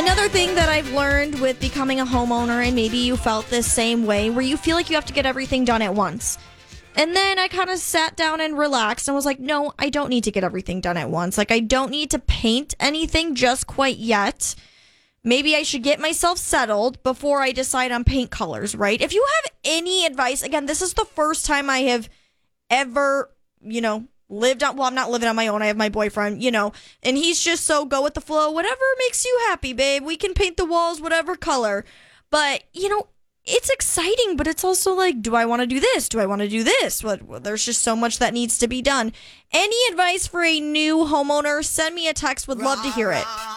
Another thing that I've learned with becoming a homeowner, and maybe you felt this same way, where you feel like you have to get everything done at once. And then I kind of sat down and relaxed and was like, no, I don't need to get everything done at once. Like, I don't need to paint anything just quite yet. Maybe I should get myself settled before I decide on paint colors, right? If you have any advice, again, this is the first time I have ever, lived on, well, I'm not living on my own. I have my boyfriend, and he's just so go with the flow. Whatever makes you happy, babe. We can paint the walls whatever color. But, it's exciting, but it's also like, do I want to do this? Do I want to do this? Well, there's just so much that needs to be done. Any advice for a new homeowner? Send me a text. Would love to hear it.